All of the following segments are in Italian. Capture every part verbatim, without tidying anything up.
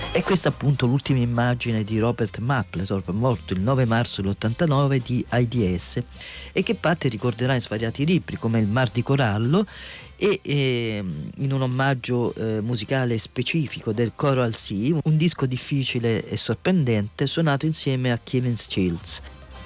E questa è appunto l'ultima immagine di Robert Mapplethorpe, morto il nove marzo dell'ottantanove di AIDS, e che Patti ricorderà in svariati libri come Il Mar di Corallo e eh, in un omaggio eh, musicale specifico del Coral Sea, un disco difficile e sorprendente suonato insieme a Kevin Stills.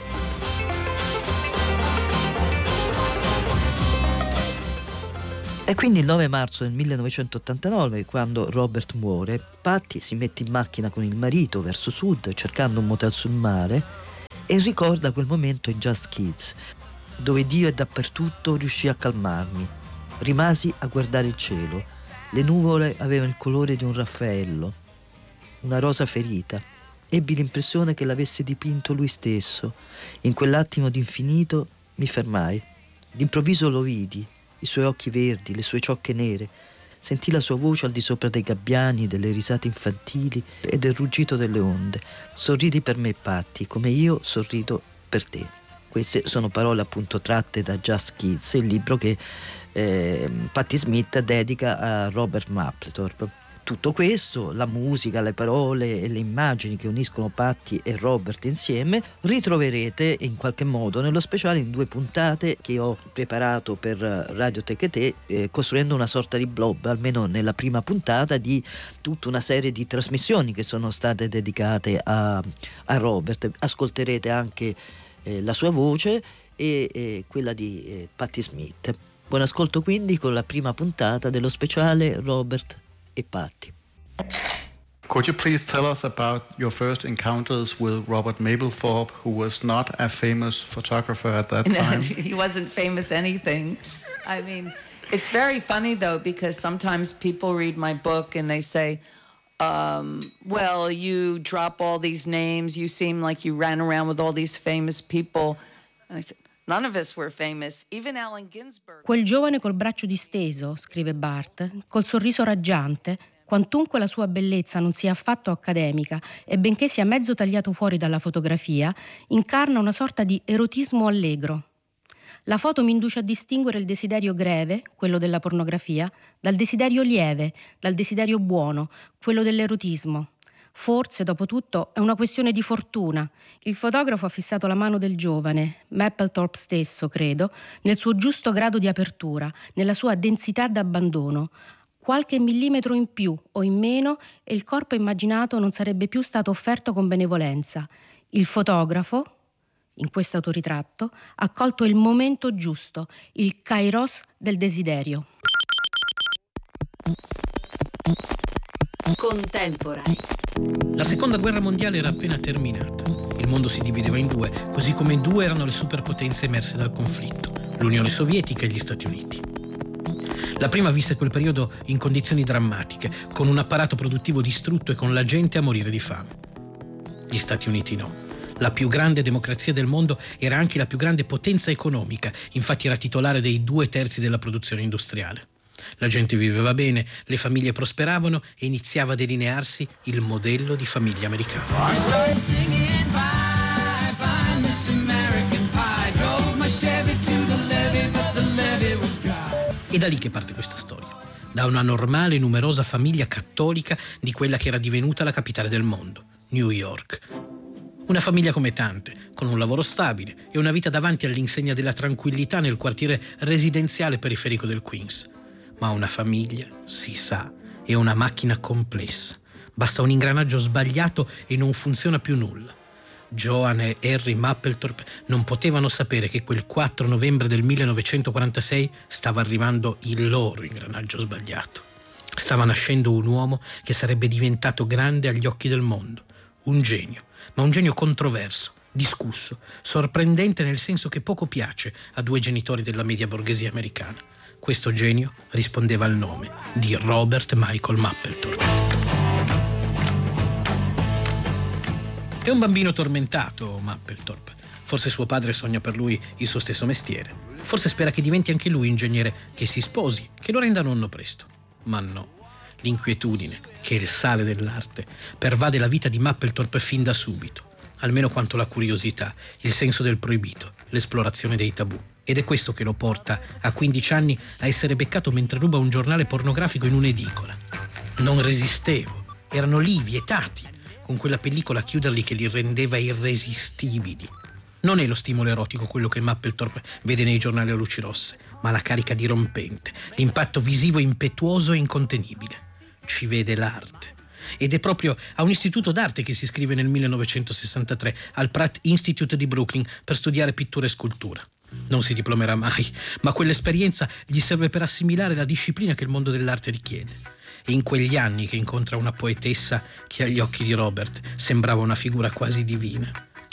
E quindi il nove marzo del millenovecentottantanove, quando Robert muore, Patti si mette in macchina con il marito verso sud cercando un motel sul mare e ricorda quel momento in Just Kids, dove Dio è dappertutto, riuscì a calmarmi. Rimasi a guardare il cielo. Le nuvole avevano il colore di un Raffaello, una rosa ferita. Ebbi l'impressione che l'avesse dipinto lui stesso. In quell'attimo d'infinito mi fermai. D'improvviso lo vidi. I suoi occhi verdi, le sue ciocche nere. Sentì la sua voce al di sopra dei gabbiani, delle risate infantili e del ruggito delle onde. Sorridi per me, Patti, come io sorrido per te. Queste sono parole appunto tratte da Just Kids, il libro che eh, Patti Smith dedica a Robert Mapplethorpe. Tutto questo, la musica, le parole e le immagini che uniscono Patti e Robert insieme, ritroverete in qualche modo nello speciale in due puntate che ho preparato per Radio Tecate, eh, costruendo una sorta di blog, almeno nella prima puntata, di tutta una serie di trasmissioni che sono state dedicate a, a Robert. Ascolterete anche eh, la sua voce e, e quella di eh, Patti Smith. Buon ascolto quindi con la prima puntata dello speciale Robert e Patti. Could you please tell us about your first encounters with Robert Mapplethorpe, who was not a famous photographer at that time? No, he wasn't famous anything. I mean, it's very funny though, because sometimes people read my book and they say, um, well, you drop all these names, you seem like you ran around with all these famous people. And I said, none of us were famous, even Allen Ginsberg. Quel giovane col braccio disteso, scrive Barth, col sorriso raggiante, quantunque la sua bellezza non sia affatto accademica e benché sia mezzo tagliato fuori dalla fotografia, incarna una sorta di erotismo allegro. La foto mi induce a distinguere il desiderio greve, quello della pornografia, dal desiderio lieve, dal desiderio buono, quello dell'erotismo. Forse, dopo tutto, è una questione di fortuna. Il fotografo ha fissato la mano del giovane, Mapplethorpe stesso, credo, nel suo giusto grado di apertura, nella sua densità d'abbandono. Qualche millimetro in più o in meno e il corpo immaginato non sarebbe più stato offerto con benevolenza. Il fotografo, in questo autoritratto, ha colto il momento giusto, il kairos del desiderio. Contemporanei. La seconda guerra mondiale era appena terminata. Il mondo si divideva in due, così come in due erano le superpotenze emerse dal conflitto, l'Unione Sovietica e gli Stati Uniti. La prima visse quel periodo in condizioni drammatiche, con un apparato produttivo distrutto e con la gente a morire di fame. Gli Stati Uniti no. La più grande democrazia del mondo era anche la più grande potenza economica, infatti era titolare dei due terzi della produzione industriale. La gente viveva bene, le famiglie prosperavano e iniziava a delinearsi il modello di famiglia americana. È da lì che parte questa storia, da una normale e numerosa famiglia cattolica di quella che era divenuta la capitale del mondo, New York. Una famiglia come tante, con un lavoro stabile e una vita davanti all'insegna della tranquillità nel quartiere residenziale periferico del Queens. Ma una famiglia, si sa, è una macchina complessa. Basta un ingranaggio sbagliato e non funziona più nulla. Joan e Harry Mapplethorpe non potevano sapere che quel quattro novembre del millenovecentoquarantasei stava arrivando il loro ingranaggio sbagliato. Stava nascendo un uomo che sarebbe diventato grande agli occhi del mondo. Un genio, ma un genio controverso, discusso, sorprendente nel senso che poco piace a due genitori della media borghesia americana. Questo genio rispondeva al nome di Robert Michael Mapplethorpe. È un bambino tormentato, Mapplethorpe. Forse suo padre sogna per lui il suo stesso mestiere. Forse spera che diventi anche lui ingegnere, che si sposi, che lo renda nonno presto. Ma no. L'inquietudine, che è il sale dell'arte, pervade la vita di Mapplethorpe fin da subito. Almeno quanto la curiosità, il senso del proibito, l'esplorazione dei tabù. Ed è questo che lo porta, a quindici anni, a essere beccato mentre ruba un giornale pornografico in un'edicola. Non resistevo, erano lì, vietati, con quella pellicola a chiuderli che li rendeva irresistibili. Non è lo stimolo erotico quello che Mapplethorpe vede nei giornali a luci rosse, ma la carica dirompente, l'impatto visivo impetuoso e incontenibile. Ci vede l'arte. Ed è proprio a un istituto d'arte che si iscrive nel millenovecentosessantatré al Pratt Institute di Brooklyn per studiare pittura e scultura. Non si diplomerà mai, ma quell'esperienza gli serve per assimilare la disciplina che il mondo dell'arte richiede. È in quegli anni che incontra una poetessa che agli occhi di Robert sembrava una figura quasi divina.